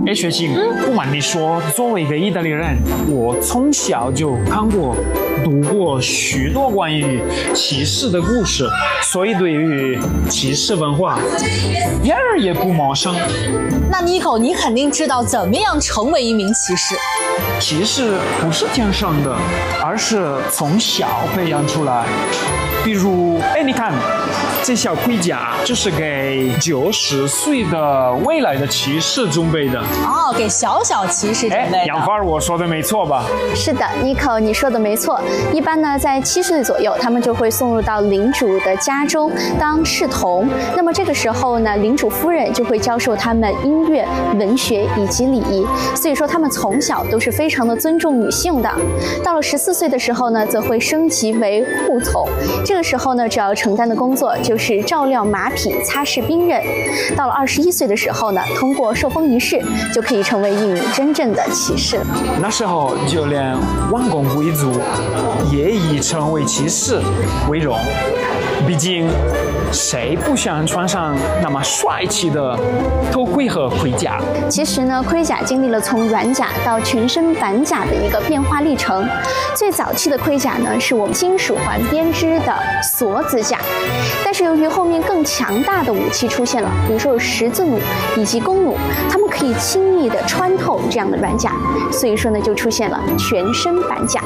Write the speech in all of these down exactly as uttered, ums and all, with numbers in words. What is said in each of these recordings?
哎，雪晴，不瞒你说，作为一个意大利人，我从小就看过、读过许多关于骑士的故事，所以对于骑士文化一点儿也不陌生。 那Nico，你肯定知道怎么样成为一名骑士。 骑士不是天生的，而是从小培养出来。比如，哎，你看，这小盔甲就是给九十岁的未来的骑士准备的。 哦，给小小骑士准备的。 哎，杨帆，我说的没错吧？ 是的 ，Nico， 你说的没错。一般呢，在七岁左右，他们就会送入到领主的家中当侍童。那么这个时候呢，领主夫人就会教授他们音乐、文学以及礼仪。所以说，他们从小都是非常的尊重女性的。到了十四岁的时候呢，则会升级为护从。这个时候呢，主要承担的工作就是照料马匹、擦拭兵刃。到了二十一岁的时候呢，通过受封仪式，就可以成为一名真正的骑士。 那时候，就连王公贵族也以成为骑士为荣。毕竟，谁不想穿上那么帅气的头盔和盔甲？ 其实呢，盔甲经历了从软甲到全身板甲的一个变化历程。最早期的盔甲呢，是我们金属环编织的锁子甲，但是由于后面更强大的武器出现了，比如说有十字弩以及弓弩，它们可以轻易的穿透这样的软甲，所以说呢，就出现了全身板甲。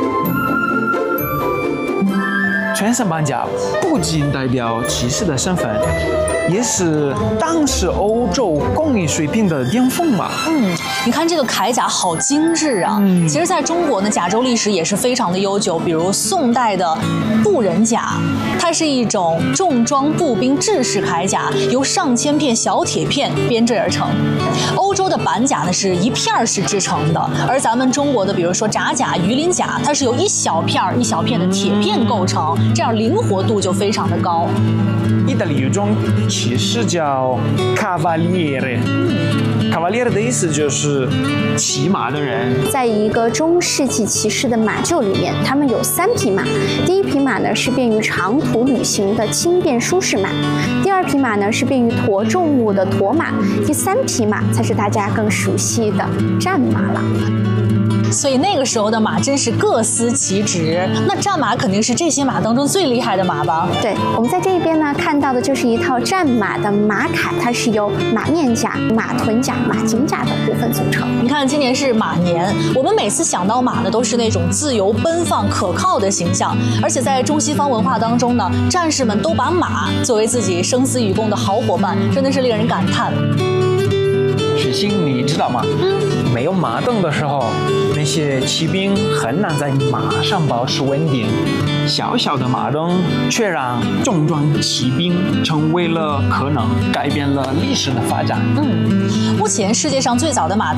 全身板甲不仅代表骑士的身份，也是当时欧洲工艺水平的巅峰吧。 嗯，你看这个铠甲好精致啊！嗯、其实，在中国呢，甲胄历史也是非常的悠久。比如宋代的布人甲，它是一种重装步兵制式铠甲，由上千片小铁片编制而成。欧洲的板甲呢是一片式制成的，而咱们中国的，比如说铡甲、鱼鳞甲，它是由一小片一小片的铁片构成，这样灵活度就非常的高。 意大利有种骑士叫 cavaliere。cavaliere 的意思就是骑马的人。 在一个中世纪骑士的马厩里面，他们有三匹马。第一匹马呢是便于长途旅行的轻便舒适马，第二匹马呢是便于驮重物的驮马，第三匹马才是大家更熟悉的战马了。 所以那个时候的马真是各司其职，那战马肯定是这些马当中最厉害的马吧？ 对，我们在这一边呢看到的就是一套战马的马铠，它是由马面甲、马臀甲、马颈甲的部分组成。 你看，今年是马年，我们每次想到马呢，都是那种自由奔放、可靠的形象。而且在中西方文化当中呢，战士们都把马作为自己生死与共的好伙伴，真的是令人感叹。 雪欣，你知道吗？嗯，没有马镫的时候，那些骑兵很难在马上保持稳定。小小的马镫却让重装骑兵成为了可能，改变了历史的发展。 嗯，目前世界上最早的马镫